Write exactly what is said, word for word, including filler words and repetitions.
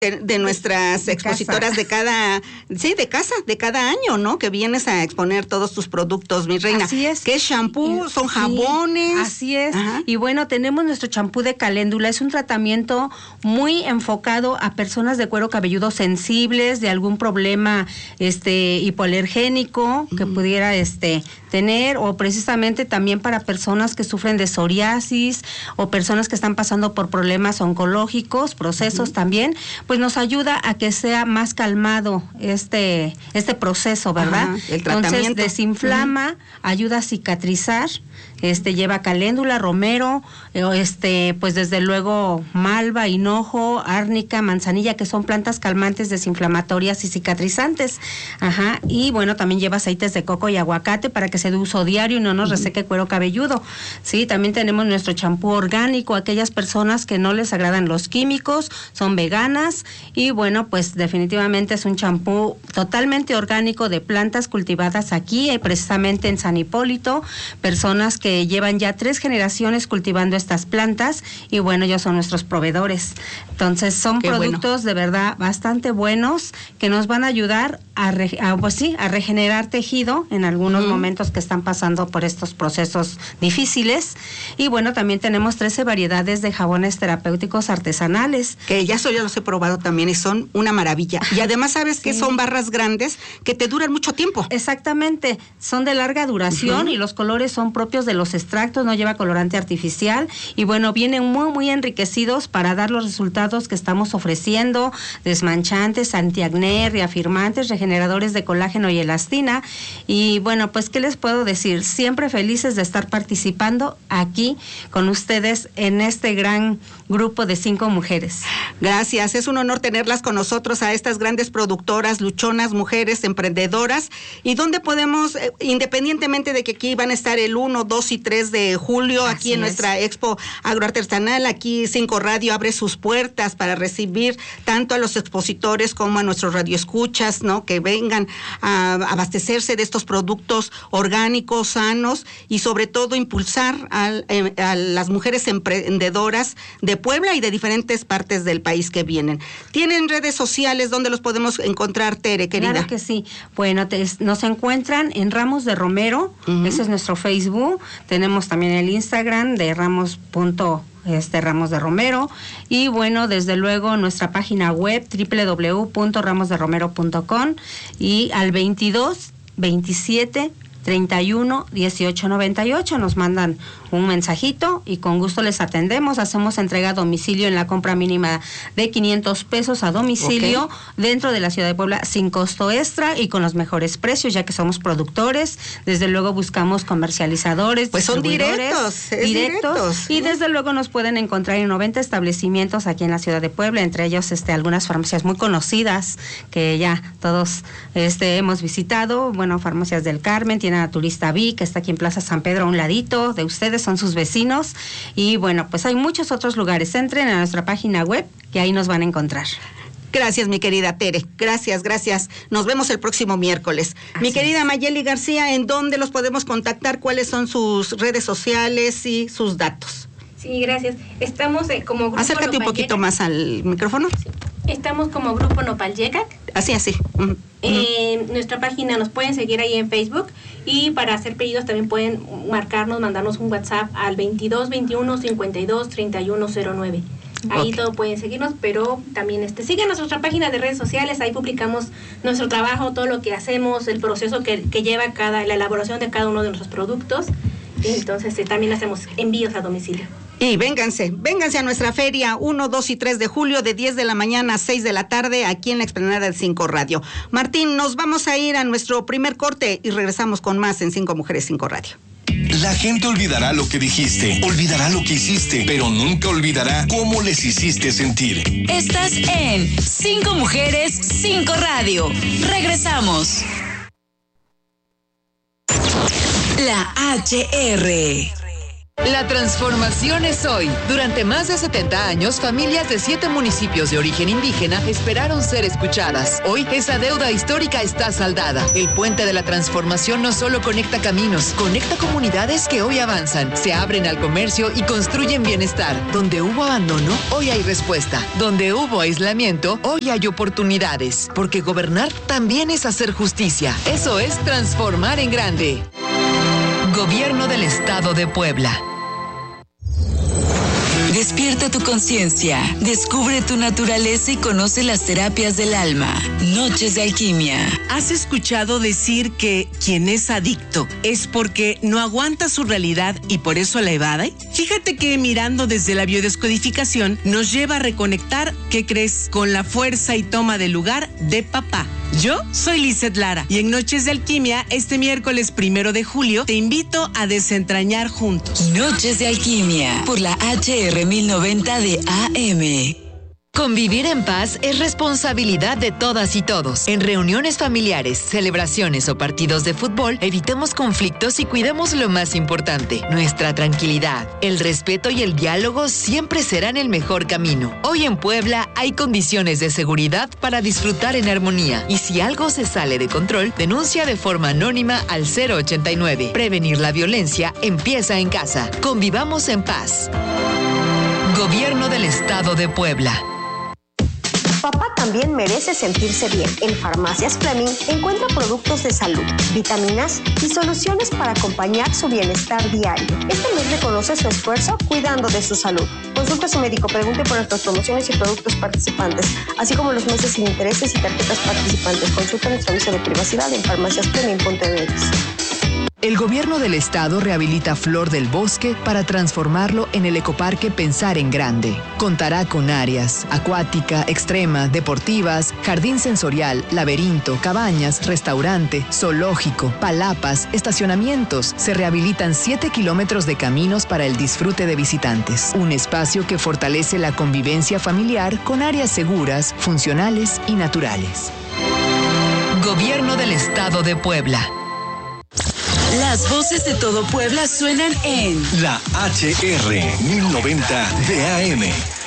de, de nuestras de expositoras casa. de cada, sí, de casa, de cada año, ¿no? Que vienes a exponer todos tus productos, mi reina. Así es. ¿Qué es shampoo? ¿Son sí, jabones? Así es. Ajá. Y bueno, tenemos nuestro champú de caléndula. Es un tratamiento muy enfocado a personas de cuero cabelludo sensibles, de algún problema este hipoalergénico que uh-huh. pudiera este tener, o precisamente también para personas que sufren de psoriasis o personas que están pasando por problemas oncológicos, procesos uh-huh. también, pues nos ayuda a que sea más calmado este este proceso, ¿verdad? Ajá, el tratamiento. Entonces desinflama, uh-huh. ayuda a cicatrizar, este lleva caléndula, romero, este pues desde luego malva, hinojo, árnica, manzanilla, que son plantas calmantes, desinflamatorias y cicatrizantes. Ajá, y bueno, también lleva aceites de coco y aguacate para que sea de uso diario y no nos reseque cuero cabelludo. Sí, también tenemos nuestro champú orgánico, aquellas personas que no les agradan los químicos, son veganas, y bueno, pues definitivamente es un champú totalmente orgánico de plantas cultivadas aquí, eh, precisamente en San Hipólito, personas que llevan ya tres generaciones cultivando estas plantas, y bueno, ellos son nuestros proveedores. Entonces son Qué productos bueno. de verdad bastante buenos que nos van a ayudar a, re, a pues sí, a regenerar tejido en algunos uh-huh. momentos que están pasando por estos procesos difíciles. Y bueno, también tenemos trece variedades de jabones terapéuticos artesanales. Que ya eso ya los he probado también y son una maravilla. Y además sabes sí. que son barras grandes que te duran mucho tiempo. Exactamente, son de larga duración uh-huh. y los colores son propios de los extractos, no lleva colorante artificial, y bueno, vienen muy muy enriquecidos para dar los resultados que estamos ofreciendo: desmanchantes, antiacné, reafirmantes, regeneradores de colágeno y elastina. Y bueno, pues qué les puedo decir, siempre felices de estar participando aquí con ustedes en este gran grupo de cinco mujeres. Gracias, es un honor tenerlas con nosotros, a estas grandes productoras, luchonas, mujeres emprendedoras. ¿Y dónde podemos, eh, independientemente de que aquí van a estar el uno, dos y tres de julio, Así aquí en es. nuestra Expo Agroartesanal, aquí Cinco Radio abre sus puertas para recibir tanto a los expositores como a nuestros radioescuchas, ¿no? Que vengan a abastecerse de estos productos orgánicos, sanos, y sobre todo impulsar a, a las mujeres emprendedoras de Puebla y de diferentes partes del país que vienen. ¿Tienen redes sociales donde los podemos encontrar, Tere, querida? Claro que sí. Bueno, te, nos encuentran en Ramos de Romero, uh-huh. ese es nuestro Facebook. Tenemos también el Instagram de Ramos. Este Ramos de Romero, y bueno, desde luego nuestra página web doble u doble u doble u punto ramos de romero punto com, y al veintidós, veintisiete, treinta y uno, dieciocho noventa y ocho nos mandan un mensajito y con gusto les atendemos. Hacemos entrega a domicilio en la compra mínima de quinientos pesos a domicilio okay. dentro de la ciudad de Puebla, sin costo extra y con los mejores precios, ya que somos productores. Desde luego buscamos comercializadores, pues son directos, directos, directos y ¿sí? desde luego nos pueden encontrar en noventa establecimientos aquí en la ciudad de Puebla, entre ellos este algunas farmacias muy conocidas que ya todos este hemos visitado. Bueno, Farmacias del Carmen, tiene Naturista V, que está aquí en Plaza San Pedro, a un ladito de ustedes, son sus vecinos. Y bueno, pues hay muchos otros lugares. Entren a nuestra página web, que ahí nos van a encontrar. Gracias, mi querida Tere. Gracias, gracias. Nos vemos el próximo miércoles. Así mi querida es. Mayeli García, ¿en dónde los podemos contactar? ¿Cuáles son sus redes sociales y sus datos? Sí, gracias. Estamos eh, como grupo Acércate un poquito más al micrófono. Sí. Estamos como grupo Nopalyecac. Así, así. Uh-huh. En nuestra página nos pueden seguir ahí en Facebook, y para hacer pedidos también pueden marcarnos, mandarnos un WhatsApp al veintidós, veintiuno, cincuenta y dos, treinta y uno cero nueve. Ahí okay. todo pueden seguirnos, pero también este síguenos nuestra página de redes sociales. Ahí publicamos nuestro trabajo, todo lo que hacemos, el proceso que, que lleva cada la elaboración de cada uno de nuestros productos. Y entonces eh, también hacemos envíos a domicilio. Y vénganse, vénganse a nuestra feria uno, dos y tres de julio, de diez de la mañana a seis de la tarde, aquí en la explanada de Cinco Radio. Martín, nos vamos a ir a nuestro primer corte y regresamos con más en Cinco Mujeres, Cinco Radio. La gente olvidará lo que dijiste, olvidará lo que hiciste, pero nunca olvidará cómo les hiciste sentir. Estás en Cinco Mujeres, Cinco Radio. Regresamos. La H R. La transformación es hoy. Durante más de setenta años, familias de siete municipios de origen indígena esperaron ser escuchadas. Hoy, esa deuda histórica está saldada. El puente de la transformación no solo conecta caminos, conecta comunidades que hoy avanzan, se abren al comercio y construyen bienestar. Donde hubo abandono, hoy hay respuesta. Donde hubo aislamiento, hoy hay oportunidades. Porque gobernar también es hacer justicia. Eso es transformar en grande. Gobierno del Estado de Puebla. Despierta tu conciencia, descubre tu naturaleza y conoce las terapias del alma. Noches de Alquimia. ¿Has escuchado decir que quien es adicto es porque no aguanta su realidad y por eso la evade? Fíjate que mirando desde la biodescodificación nos lleva a reconectar, ¿qué crees? Con la fuerza y toma de lugar de papá. Yo soy Lizeth Lara y en Noches de Alquimia, este miércoles primero de julio, te invito a desentrañar juntos. Noches de Alquimia, por la H R mil noventa de A M. Convivir en paz es responsabilidad de todas y todos. En reuniones familiares, celebraciones o partidos de fútbol, evitemos conflictos y cuidemos lo más importante, nuestra tranquilidad. El respeto y el diálogo siempre serán el mejor camino. Hoy en Puebla hay condiciones de seguridad para disfrutar en armonía. Y si algo se sale de control, denuncia de forma anónima al cero ochenta y nueve. Prevenir la violencia empieza en casa. Convivamos en paz. Gobierno del Estado de Puebla. Papá también merece sentirse bien. En Farmacias Fleming encuentra productos de salud, vitaminas y soluciones para acompañar su bienestar diario. Este mes reconoce su esfuerzo cuidando de su salud. Consulte a su médico, pregunte por nuestras promociones y productos participantes, así como los meses sin intereses y tarjetas participantes. Consulta nuestro aviso de privacidad en farmacias fleming punto m x. El gobierno del estado rehabilita Flor del Bosque para transformarlo en el ecoparque Pensar en Grande. Contará con áreas acuática, extrema, deportivas, jardín sensorial, laberinto, cabañas, restaurante, zoológico, palapas, estacionamientos. Se rehabilitan siete kilómetros de caminos para el disfrute de visitantes. Un espacio que fortalece la convivencia familiar con áreas seguras, funcionales y naturales. Gobierno del Estado de Puebla. Las voces de todo Puebla suenan en La H R mil noventa de A M.